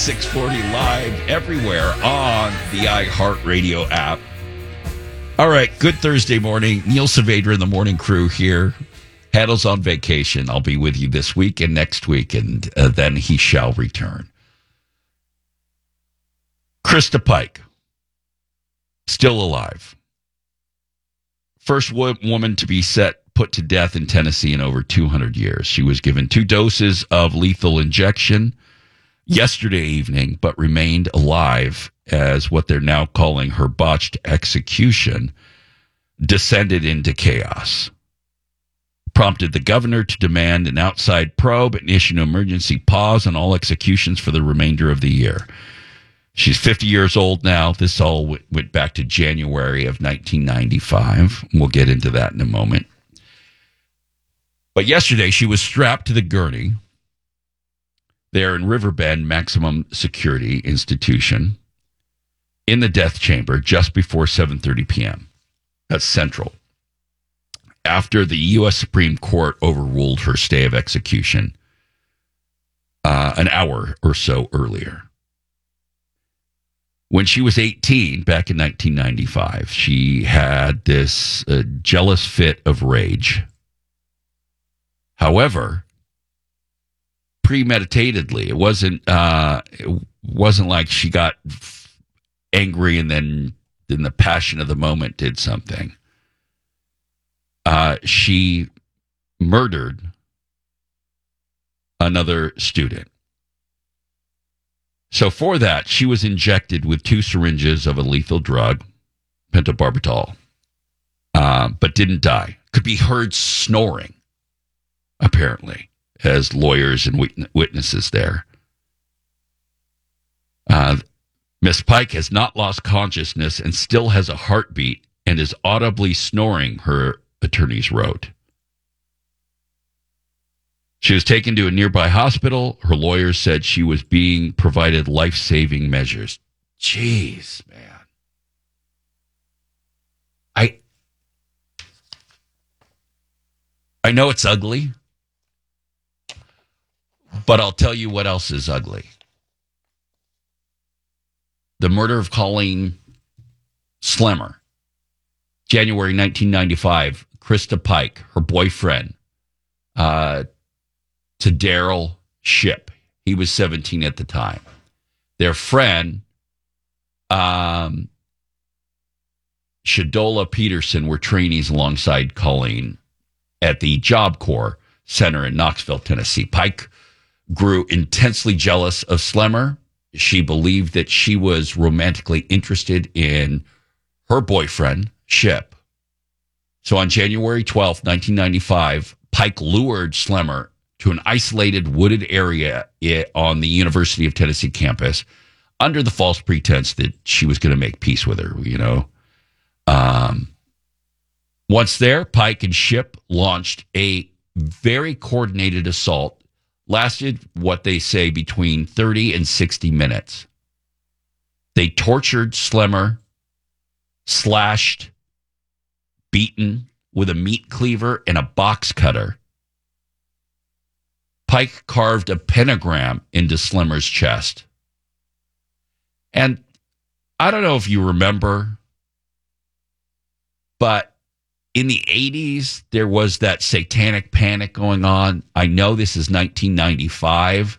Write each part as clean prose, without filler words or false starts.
640 live everywhere on the iHeartRadio app. All right, good Thursday morning. Neil Saavedra and the morning crew here. Haddle's on vacation. I'll be with you this week and next week, and then he shall return. Krista Pike, still alive. First woman to be put to death in Tennessee in over 200 years. She was given 2 doses of lethal injection yesterday evening, but remained alive as what they're now calling her botched execution descended into chaos. Prompted the governor to demand an outside probe and issue an emergency pause on all executions for the remainder of the year. She's 50 years old now. This all went back to January of 1995. We'll get into that in a moment. But yesterday, she was strapped to the gurney there in Riverbend Maximum Security Institution in the death chamber just before 7:30 p.m. That's Central. After the U.S. Supreme Court overruled her stay of execution an hour or so earlier. When she was 18, back in 1995, she had this jealous fit of rage. However, premeditatedly, it wasn't like she got angry and then in the passion of the moment did something. She murdered another student. So for that, she was injected with 2 syringes of a lethal drug, pentobarbital, but didn't die. Could be heard snoring, apparently, as lawyers and witnesses there. Miss Pike has not lost consciousness and still has a heartbeat and is audibly snoring, her attorneys wrote. She was taken to a nearby hospital. Her lawyers said she was being provided life-saving measures. Jeez, man. I know it's ugly, but I'll tell you what else is ugly. The murder of Colleen Slemmer. January 1995, Krista Pike, her boyfriend, to Daryl Shipp. He was 17 at the time. Their friend, Shadola Peterson, were trainees alongside Colleen at the Job Corps Center in Knoxville, Tennessee. Pike grew intensely jealous of Slemmer. She believed that she was romantically interested in her boyfriend, Shipp. So on January 12th, 1995, Pike lured Slemmer to an isolated wooded area on the University of Tennessee campus under the false pretense that she was going to make peace with her, you know. Once there, Pike and Shipp launched a very coordinated assault, lasted what they say between 30 and 60 minutes. They tortured Slemmer, slashed, beaten with a meat cleaver and a box cutter. Pike carved a pentagram into Slemmer's chest. And I don't know if you remember, but in the 80s, there was that satanic panic going on. I know this is 1995.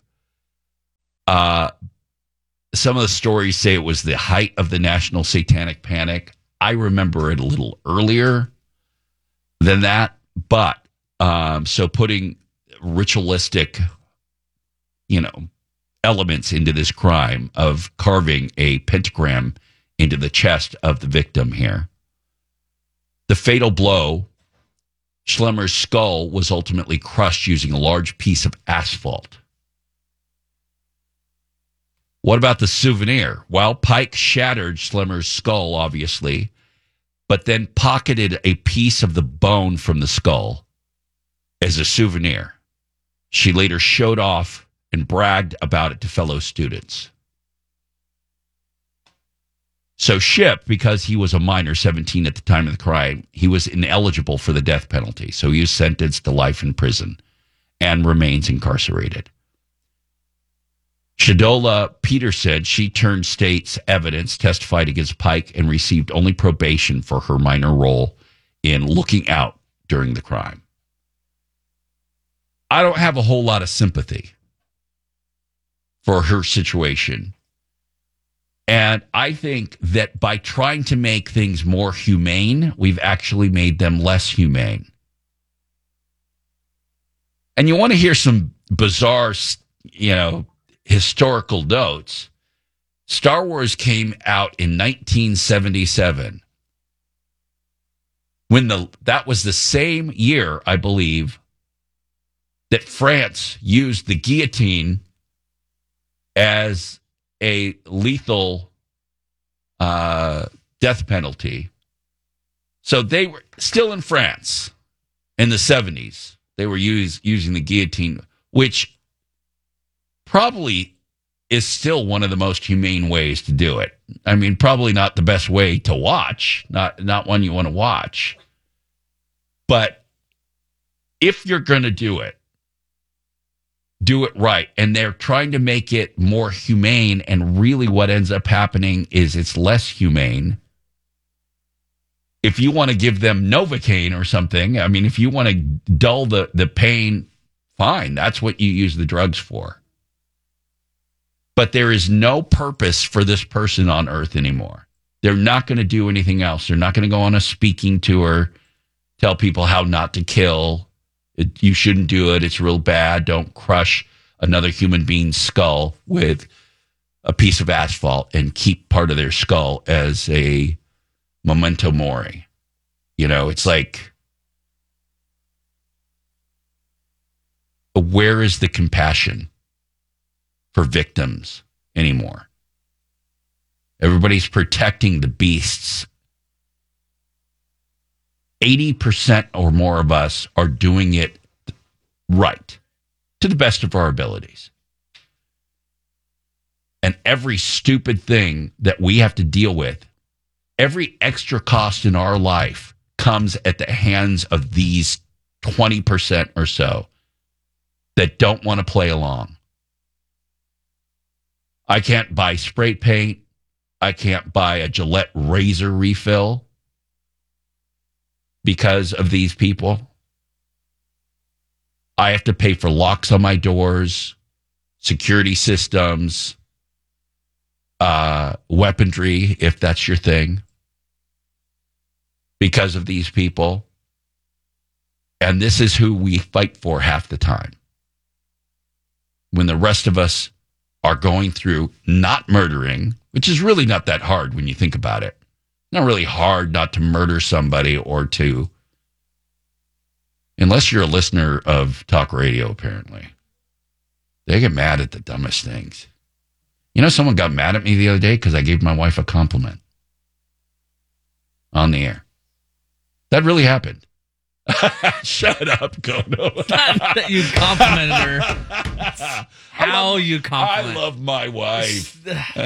Some of the stories say it was the height of the national satanic panic. I remember it a little earlier than that. But so putting ritualistic, elements into this crime of carving a pentagram into the chest of the victim here. The fatal blow, Schlemmer's skull was ultimately crushed using a large piece of asphalt. What about the souvenir? Well, Pike shattered Schlemmer's skull, obviously, but then pocketed a piece of the bone from the skull as a souvenir. She later showed off and bragged about it to fellow students. So Shipp, because he was a minor, 17 at the time of the crime, he was ineligible for the death penalty. So he was sentenced to life in prison and remains incarcerated. Shadola Peter said she turned state's evidence, testified against Pike, and received only probation for her minor role in looking out during the crime. I don't have a whole lot of sympathy for her situation. And I think that by trying to make things more humane, we've actually made them less humane. And you want to hear some bizarre, historical notes. Star Wars came out in 1977. That was the same year, I believe, that France used the guillotine as a lethal death penalty. So they were still in France in the 70s. They were using the guillotine, which probably is still one of the most humane ways to do it. I mean, probably not the best way to watch, not one you want to watch. But if you're going to do it right. And they're trying to make it more humane. And really what ends up happening is it's less humane. If you want to give them Novocaine or something, I mean, if you want to dull the pain, fine. That's what you use the drugs for. But there is no purpose for this person on Earth anymore. They're not going to do anything else. They're not going to go on a speaking tour, tell people how not to kill. You shouldn't do it. It's real bad. Don't crush another human being's skull with a piece of asphalt and keep part of their skull as a memento mori. It's like, where is the compassion for victims anymore? Everybody's protecting the beasts. 80% or more of us are doing it right, to the best of our abilities. And every stupid thing that we have to deal with, every extra cost in our life comes at the hands of these 20% or so that don't want to play along. I can't buy spray paint. I can't buy a Gillette razor refill because of these people. I have to pay for locks on my doors, security systems, weaponry, if that's your thing, because of these people. And this is who we fight for half the time. When the rest of us are going through not murdering, which is really not that hard when you think about it. Not really hard not to murder somebody or to, unless you're a listener of talk radio, apparently. They get mad at the dumbest things. Someone got mad at me the other day because I gave my wife a compliment on the air. That really happened. Shut up, Kono. Not that you complimented her. How you compliment. I love my wife.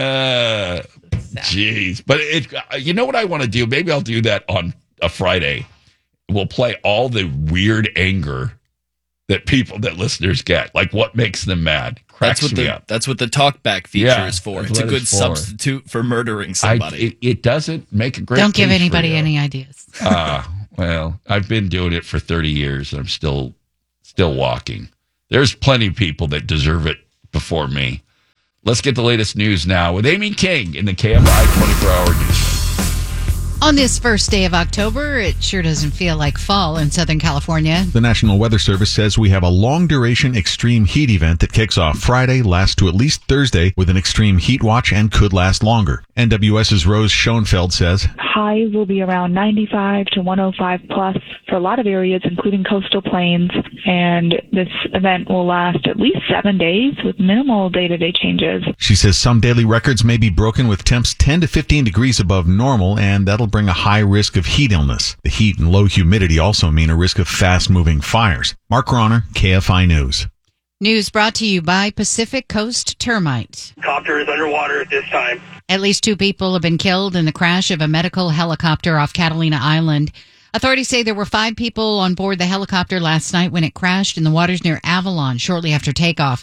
Jeez. But you know what I want to do? Maybe I'll do that on a Friday. We'll play all the weird anger that listeners get. Like what makes them mad. Cracks me up. That's what the talkback feature is for. It's a good substitute for murdering somebody. It doesn't make a great. Don't give anybody any ideas. Well, I've been doing it for 30 years. And I'm still walking. There's plenty of people that deserve it before me. Let's get the latest news now with Amy King in the KFI 24-hour news. On this first day of October, it sure doesn't feel like fall in Southern California. The National Weather Service says we have a long-duration extreme heat event that kicks off Friday, lasts to at least Thursday with an extreme heat watch and could last longer. NWS's Rose Schoenfeld says highs will be around 95 to 105 plus for a lot of areas, including coastal plains. And this event will last at least 7 days with minimal day-to-day changes. She says some daily records may be broken with temps 10 to 15 degrees above normal, and that'll bring a high risk of heat illness. The heat and low humidity also mean a risk of fast-moving fires. Mark Ronner, KFI News. News brought to you by Pacific Coast Termite. Copter is underwater at this time. At least 2 people have been killed in the crash of a medical helicopter off Catalina Island. Authorities say there were 5 people on board the helicopter last night when it crashed in the waters near Avalon shortly after takeoff.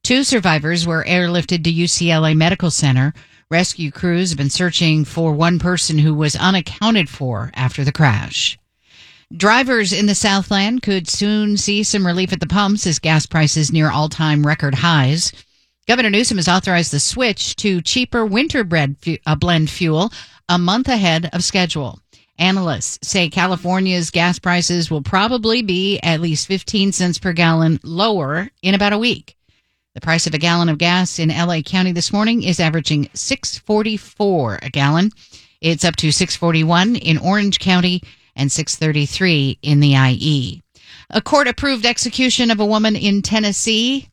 2 survivors were airlifted to UCLA Medical Center. Rescue crews have been searching for one person who was unaccounted for after the crash. Drivers in the Southland could soon see some relief at the pumps as gas prices near all-time record highs. Governor Newsom has authorized the switch to cheaper winter blend fuel a month ahead of schedule. Analysts say California's gas prices will probably be at least 15 cents per gallon lower in about a week. The price of a gallon of gas in LA County this morning is averaging $6.44 a gallon. It's up to $6.41 in Orange County and $6.33 in the IE. A court-approved execution of a woman in Tennessee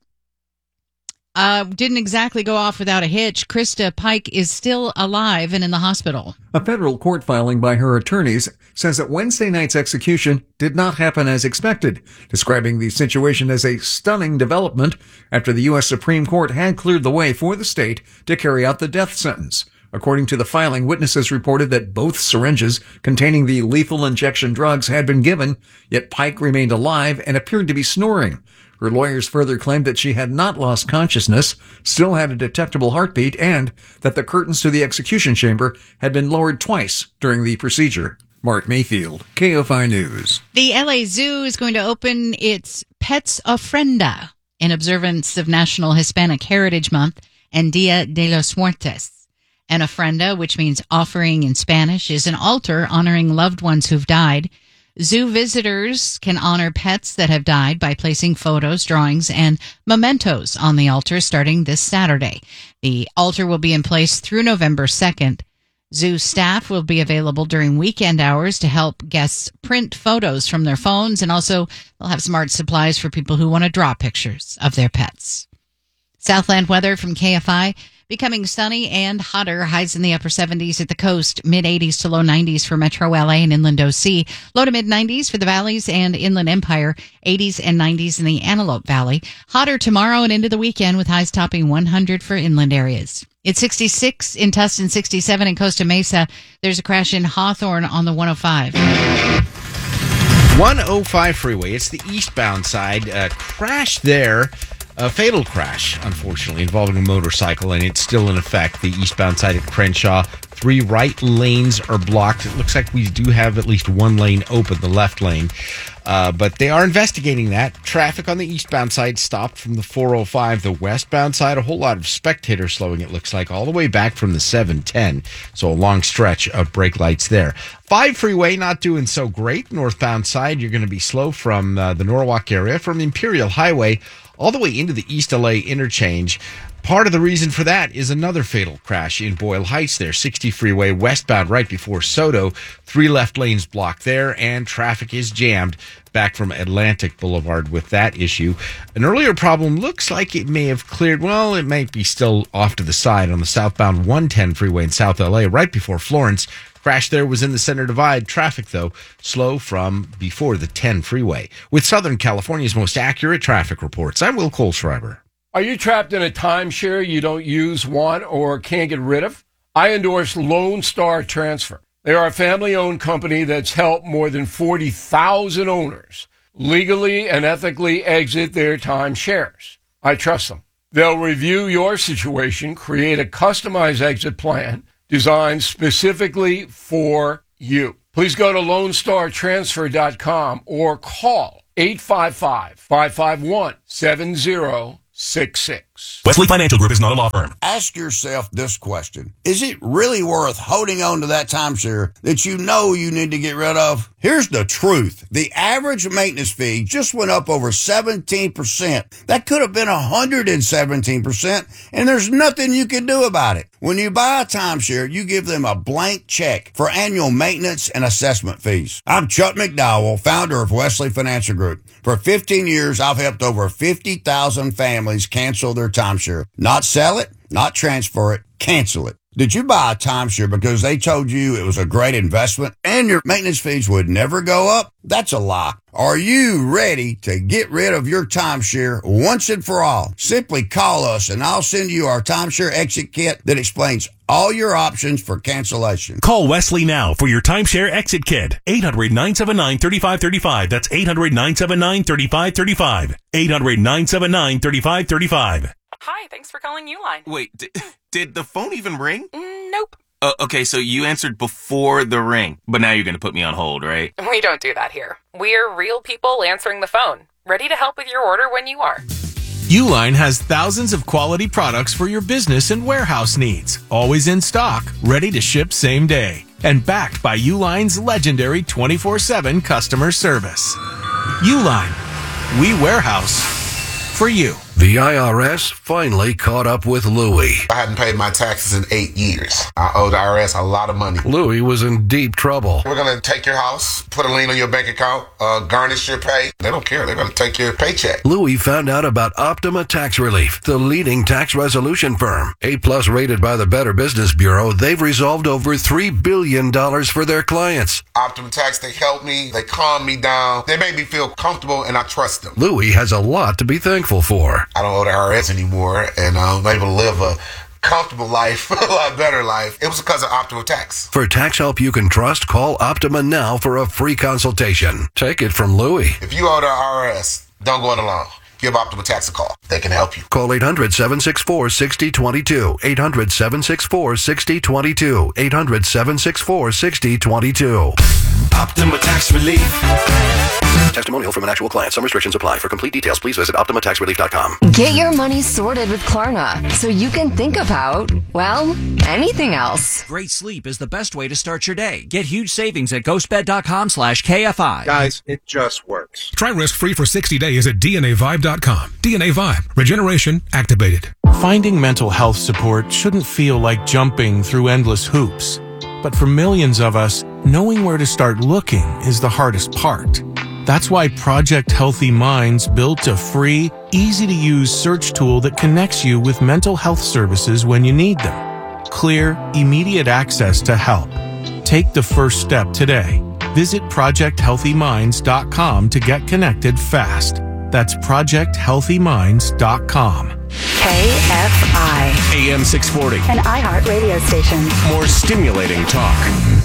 didn't exactly go off without a hitch. Krista Pike is still alive and in the hospital. A federal court filing by her attorneys says that Wednesday night's execution did not happen as expected, describing the situation as a stunning development after the U.S. Supreme Court had cleared the way for the state to carry out the death sentence. According to the filing, witnesses reported that both syringes containing the lethal injection drugs had been given, yet Pike remained alive and appeared to be snoring. Her lawyers further claimed that she had not lost consciousness, still had a detectable heartbeat, and that the curtains to the execution chamber had been lowered twice during the procedure. Mark Mayfield, KFI News. The LA Zoo is going to open its Pets Ofrenda in observance of National Hispanic Heritage Month and Dia de los Muertos. An ofrenda, which means offering in Spanish, is an altar honoring loved ones who've died. Zoo visitors can honor pets that have died by placing photos, drawings, and mementos on the altar starting this Saturday. The altar will be in place through November 2nd. Zoo staff will be available during weekend hours to help guests print photos from their phones, and also they'll have some art supplies for people who want to draw pictures of their pets. Southland weather from KFI. Becoming sunny and hotter, highs in the upper 70s at the coast, mid-80s to low 90s for Metro LA and Inland OC, low to mid-90s for the valleys and Inland Empire, 80s and 90s in the Antelope Valley. Hotter tomorrow and into the weekend with highs topping 100 for inland areas. It's 66 in Tustin, 67 in Costa Mesa. There's a crash in Hawthorne on the 105. 105 freeway. It's the eastbound side. Crash there. A fatal crash, unfortunately, involving a motorcycle, and it's still in effect. The eastbound side of Crenshaw, 3 right lanes are blocked. It looks like we do have at least 1 lane open, the left lane. But they are investigating that. Traffic on the eastbound side stopped from the 405. The westbound side, a whole lot of spectators slowing, it looks like, all the way back from the 710. So a long stretch of brake lights there. 5 freeway, not doing so great. Northbound side, you're going to be slow from the Norwalk area, from Imperial Highway all the way into the East LA interchange. Part of the reason for that is another fatal crash in Boyle Heights there. 60 freeway westbound right before Soto. 3 left lanes blocked there, and traffic is jammed back from Atlantic Boulevard with that issue. An earlier problem looks like it may have cleared. Well, it might be still off to the side on the southbound 110 freeway in South LA right before Florence. Crash there was in the center divide. Traffic, though, slow from before the 10 freeway. With Southern California's most accurate traffic reports, I'm Will Kohlschreiber. Are you trapped in a timeshare you don't use, want, or can't get rid of? I endorse Lone Star Transfer. They are a family-owned company that's helped more than 40,000 owners legally and ethically exit their timeshares. I trust them. They'll review your situation, create a customized exit plan designed specifically for you. Please go to LoneStarTransfer.com or call 855-551-7066. Wesley Financial Group is not a law firm. Ask yourself this question. Is it really worth holding on to that timeshare that you know you need to get rid of? Here's the truth. The average maintenance fee just went up over 17%. That could have been 117%, and there's nothing you can do about it. When you buy a timeshare, you give them a blank check for annual maintenance and assessment fees. I'm Chuck McDowell, founder of Wesley Financial Group. For 15 years, I've helped over 50,000 families cancel their timeshare. Not sell it, not transfer it, cancel it. Did you buy a timeshare because they told you it was a great investment and your maintenance fees would never go up? That's a lie. Are you ready to get rid of your timeshare once and for all? Simply call us and I'll send you our timeshare exit kit that explains all your options for cancellation. Call Wesley now for your timeshare exit kit. 800-979-3535. That's 800-979-3535. 800-979-3535. Hi, thanks for calling Uline. Wait, did the phone even ring? Nope. Okay, so you answered before the ring, but now you're going to put me on hold, right? We don't do that here. We're real people answering the phone, ready to help with your order when you are. Uline has thousands of quality products for your business and warehouse needs, always in stock, ready to ship same day, and backed by Uline's legendary 24/7 customer service. Uline, we warehouse for you. The IRS finally caught up with Louie. I hadn't paid my taxes in 8 years. I owe the IRS a lot of money. Louie was in deep trouble. We're going to take your house, put a lien on your bank account, garnish your pay. They don't care. They're going to take your paycheck. Louie found out about Optima Tax Relief, the leading tax resolution firm. A+ rated by the Better Business Bureau, they've resolved over $3 billion for their clients. Optima Tax, they help me. They calm me down. They make me feel comfortable, and I trust them. Louie has a lot to be thankful for. I don't owe the IRS anymore, and I'm able to live a comfortable life, a lot better life. It was because of Optima Tax. For tax help you can trust, call Optima now for a free consultation. Take it from Louie. If you owe the IRS, don't go it alone. Give Optima Tax a call. They can help you. Call 800-764-6022. 800-764-6022. 800-764-6022. Optima Tax Relief. Testimonial from an actual client. Some restrictions apply. For complete details, please visit OptimaTaxRelief.com. Get your money sorted with Klarna so you can think about, well, anything else. Great sleep is the best way to start your day. Get huge savings at ghostbed.com/KFI. Guys, it just works. Try risk-free for 60 days at DNAVibe.com. DNA Vibe. Regeneration activated. Finding mental health support shouldn't feel like jumping through endless hoops. But for millions of us, knowing where to start looking is the hardest part. That's why Project Healthy Minds built a free, easy-to-use search tool that connects you with mental health services when you need them. Clear, immediate access to help. Take the first step today. Visit ProjectHealthyMinds.com to get connected fast. That's ProjectHealthyMinds.com. KFI. AM 640. An iHeart radio station. More stimulating talk.